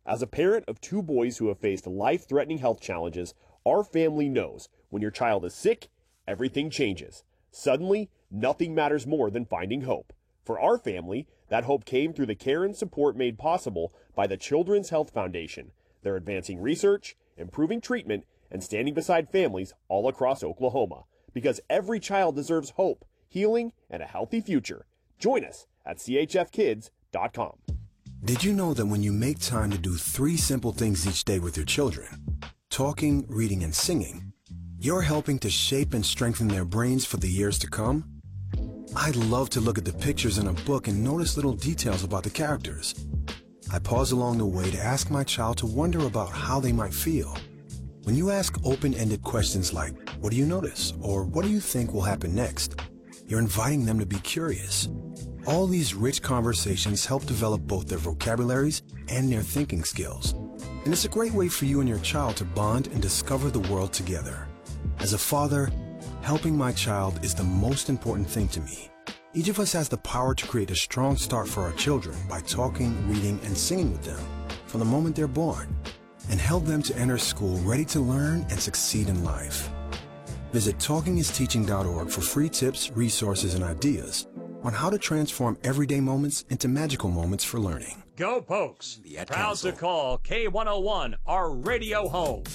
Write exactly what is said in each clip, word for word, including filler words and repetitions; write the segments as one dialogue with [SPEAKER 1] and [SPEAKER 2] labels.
[SPEAKER 1] As a parent of two boys who have faced life-threatening health challenges, our family knows when your child is sick, everything changes. Suddenly, nothing matters more than finding hope. For our family, that hope came through the care and support made possible by the Children's Health Foundation. They're advancing research, improving treatment, and standing beside families all across Oklahoma. Because every child deserves hope, healing, and a healthy future. Join us at C H F kids dot com.
[SPEAKER 2] Did you know that when you make time to do three simple things each day with your children, talking, reading, and singing, you're helping to shape and strengthen their brains for the years to come? I love to look at the pictures in a book and notice little details about the characters. I pause along the way to ask my child to wonder about how they might feel. When you ask open-ended questions like, what do you notice? Or what do you think will happen next? You're inviting them to be curious. All these rich conversations help develop both their vocabularies and their thinking skills. And it's a great way for you and your child to bond and discover the world together. As a father, helping my child is the most important thing to me. Each of us has the power to create a strong start for our children by talking, reading, and singing with them from the moment they're born, and help them to enter school ready to learn and succeed in life. Visit talking is teaching dot org for free tips, resources, and ideas on how to transform everyday moments into magical moments for learning.
[SPEAKER 3] Go Pokes! Proud to call K one oh one our radio home.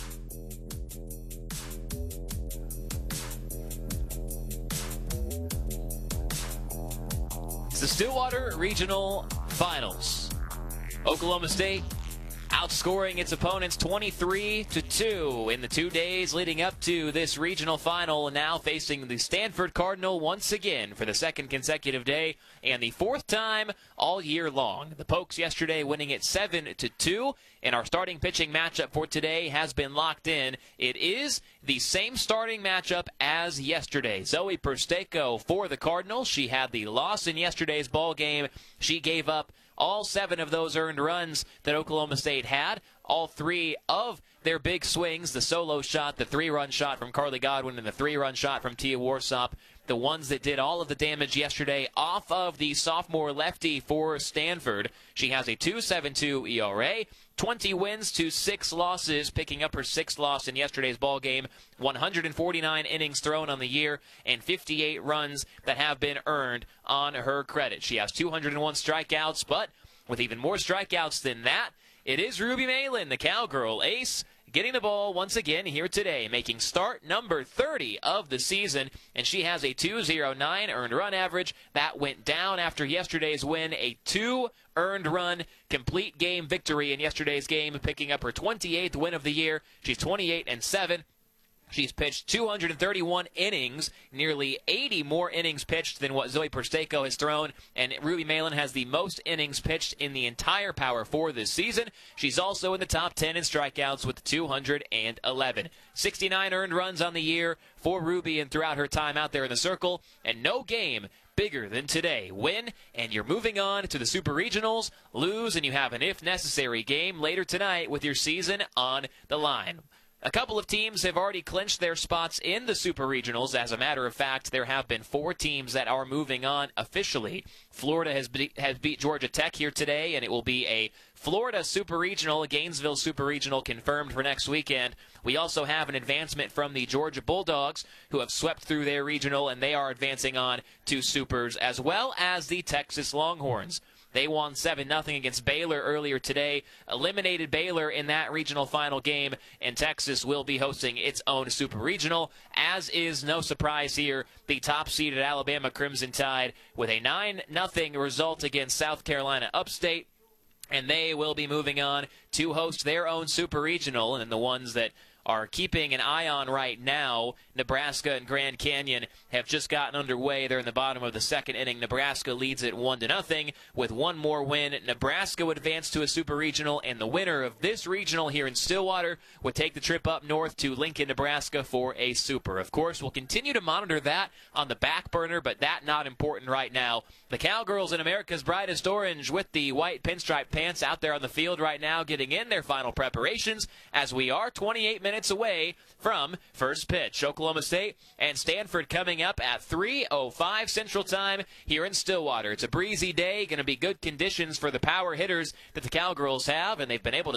[SPEAKER 4] It's the Stillwater Regional Finals. Oklahoma State outscoring its opponents twenty-three to two in the two days leading up to this regional final, and now facing the Stanford Cardinal once again for the second consecutive day and the fourth time all year long. The Pokes yesterday winning it seven to two, and our starting pitching matchup for today has been locked in. It is the same starting matchup as yesterday. Zoe Persteco for the Cardinals. She had the loss in yesterday's ball game. She gave up all seven of those earned runs that Oklahoma State had. All three of their big swings, the solo shot, the three-run shot from Carly Godwin, and the three-run shot from Tia Warsop, the ones that did all of the damage yesterday off of the sophomore lefty for Stanford. She has a two point seven two E R A, twenty wins to six losses, picking up her sixth loss in yesterday's ball game, one hundred forty-nine innings thrown on the year, and fifty-eight runs that have been earned on her credit. She has two hundred one strikeouts, but with even more strikeouts than that, it is Ruby Malin, the Cowgirl ace, getting the ball once again here today, making start number thirty of the season, and she has a two point oh nine earned run average. That went down after yesterday's win, a two earned run complete game victory in yesterday's game, picking up her twenty-eighth win of the year. She's twenty-eight and seven. She's pitched two hundred thirty-one innings, nearly eighty more innings pitched than what Zoe Persteco has thrown, and Ruby Malin has the most innings pitched in the entire Power Four this season. She's also in the top ten in strikeouts with two hundred eleven. sixty-nine earned runs on the year for Ruby and throughout her time out there in the circle, and no game bigger than today. Win, and you're moving on to the Super Regionals. Lose, and you have an if-necessary game later tonight with your season on the line. A couple of teams have already clinched their spots in the Super Regionals. As a matter of fact, there have been four teams that are moving on officially. Florida has, be- has beat Georgia Tech here today, and it will be a Florida Super Regional, a Gainesville Super Regional confirmed for next weekend. We also have an advancement from the Georgia Bulldogs, who have swept through their regional, and they are advancing on to Supers, as well as the Texas Longhorns. They won seven nothing against Baylor earlier today, eliminated Baylor in that regional final game, and Texas will be hosting its own Super Regional, as is, no surprise here, the top-seeded Alabama Crimson Tide with a nine nothing result against South Carolina Upstate, and they will be moving on to host their own Super Regional, and the ones that are keeping an eye on right now, Nebraska and Grand Canyon have just gotten underway. They're in the bottom of the second inning. Nebraska leads it one to nothing. With one more win, Nebraska would advance to a Super Regional, and the winner of this regional here in Stillwater would take the trip up north to Lincoln, Nebraska for a Super. Of course, we'll continue to monitor that on the back burner, but that not important right now. The Cowgirls in America's Brightest Orange with the white pinstripe pants out there on the field right now, getting in their final preparations as we are twenty-eight minutes away from first pitch. Oklahoma State and Stanford coming up at three oh five Central Time here in Stillwater. It's a breezy day, going to be good conditions for the power hitters that the Cowgirls have, and they've been able to